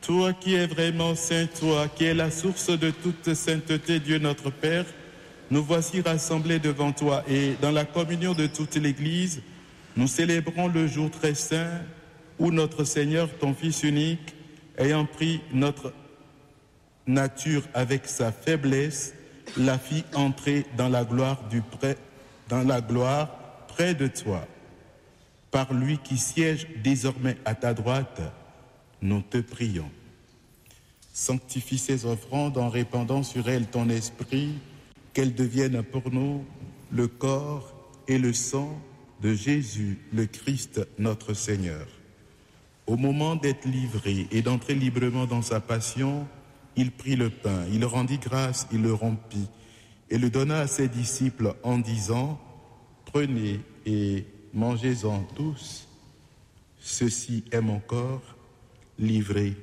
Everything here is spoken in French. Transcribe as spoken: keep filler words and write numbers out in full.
Toi qui es vraiment saint, toi qui es la source de toute sainteté, Dieu notre Père, nous voici rassemblés devant toi et dans la communion de toute l'Église, nous célébrons le jour très saint où notre Seigneur, ton Fils unique, ayant pris notre nature avec sa faiblesse, la fit entrer dans la gloire du près, dans la gloire près de toi. Par lui qui siège désormais à ta droite, nous te prions. Sanctifie ces offrandes en répandant sur elles ton esprit, qu'elles deviennent pour nous le corps et le sang de Jésus, le Christ, notre Seigneur. Au moment d'être livré et d'entrer librement dans sa passion, il prit le pain, il rendit grâce, il le rompit et le donna à ses disciples en disant « Prenez et mangez-en tous, ceci est mon corps livré pour vous. »